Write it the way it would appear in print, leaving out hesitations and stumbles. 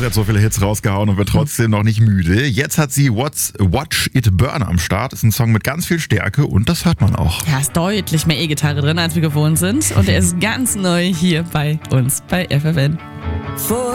hat so viele Hits rausgehauen und wird trotzdem noch nicht müde. Jetzt hat sie Watch It Burn am Start. Ist ein Song mit ganz viel Stärke und das hört man auch. Ja, ist deutlich mehr E-Gitarre drin, als wir gewohnt sind. Und er ist ganz neu hier bei uns bei FFN.